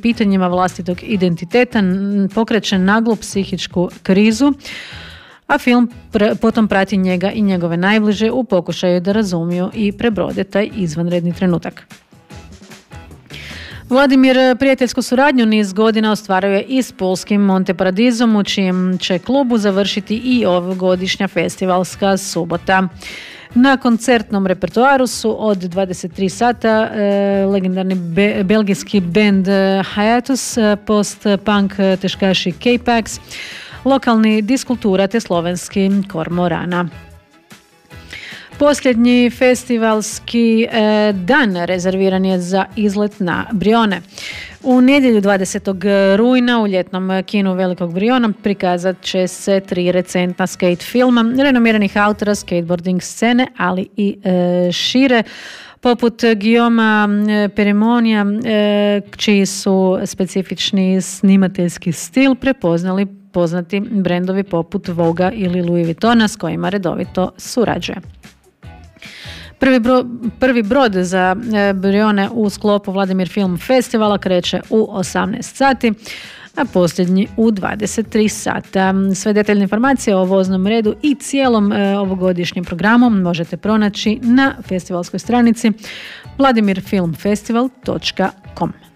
pitanjima vlastitog identiteta pokreće naglu psihičku krizu, a film potom prati njega i njegove najbliže u pokušaju da razumiju i prebrode taj izvanredni trenutak. Vladimir prijateljsku suradnju niz godina ostvaruje i s pulskim Monte Paradizom, u čijem će klubu završiti i ovogodišnja festivalska subota. Na koncertnom repertoaru su od 23 sata legendarni belgijski band Hiatus, post-punk teškaši K-Pax, lokalni Diskultura te slovenski Kormorana. Posljednji festivalski dan rezerviran je za izlet na Brione. U nedjelju 20. rujna u ljetnom kinu Velikog Briona prikazat će se 3 recentna skate filma renomiranih autora skateboarding scene, ali i šire, poput Guillauma Perimonija, čiji su specifični snimateljski stil prepoznali poznati brendovi poput Voga ili Louis Vuittona s kojima redovito surađuje. Prvi brod za Brione u sklopu Vladimir Film Festivala kreće u 18 sati, a posljednji u 23 sata. Sve detaljne informacije o voznom redu i cijelom ovogodišnjem programu možete pronaći na festivalskoj stranici vladimirfilmfestival.com.